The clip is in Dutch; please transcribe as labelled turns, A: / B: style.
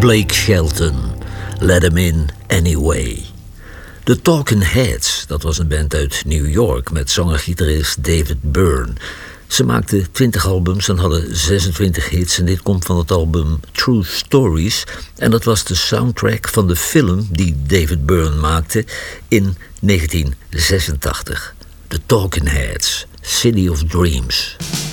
A: Blake Shelton, Let 'Em In Anyway. De Talking Heads, dat was een band uit New York met zanger-gitarist David Byrne. Ze maakten 20 albums en hadden 26 hits en dit komt van het album True Stories. En dat was de soundtrack van de film die David Byrne maakte in 1986. The Talking Heads, City of Dreams.